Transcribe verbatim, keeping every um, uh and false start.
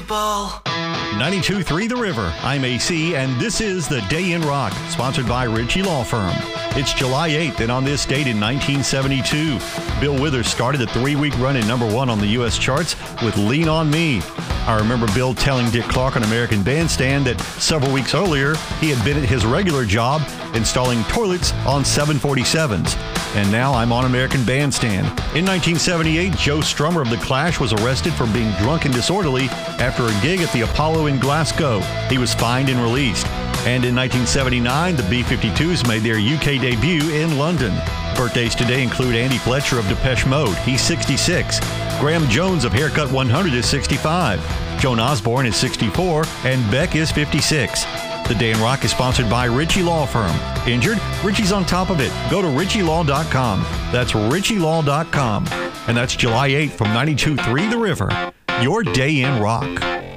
unbelievable. ninety-two point three The River. I'm A C, and this is The Day in Rock, sponsored by Ritchie Law Firm. It's July eighth, and on this date in nineteen seventy-two, Bill Withers started a three-week run at number one on the U S charts with Lean on Me. I remember Bill telling Dick Clark on American Bandstand that several weeks earlier, he had been at his regular job installing toilets on seven forty-sevens. And now I'm on American Bandstand. In nineteen seventy-eight, Joe Strummer of The Clash was arrested for being drunk and disorderly after a gig at the Apollo in Glasgow. He was fined and released. And in nineteen seventy-nine, the B fifty-twos made their U K debut in London. Birthdays today include Andy Fletcher of Depeche Mode. He's sixty-six. Graham Jones of Haircut one hundred is sixty-five. Joan Osborne is sixty-four. And Beck is fifty-six. The Day in Rock is sponsored by Ritchie Law Firm. Injured? Ritchie's on top of it. Go to ritchie law dot com. That's ritchie law dot com. And that's July eighth from ninety-two point three The River. Your Day in Rock.